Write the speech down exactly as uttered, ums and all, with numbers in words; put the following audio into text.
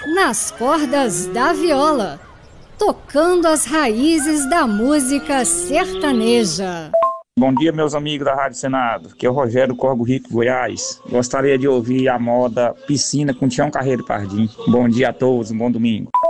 nas cordas da viola, tocando as raízes da música sertaneja. Bom dia, meus amigos da Rádio Senado. Aqui é o Rogério Corvo Rico, Goiás. Gostaria de ouvir a moda Piscina com Tião Carreiro Pardim. Bom dia a todos, um bom domingo.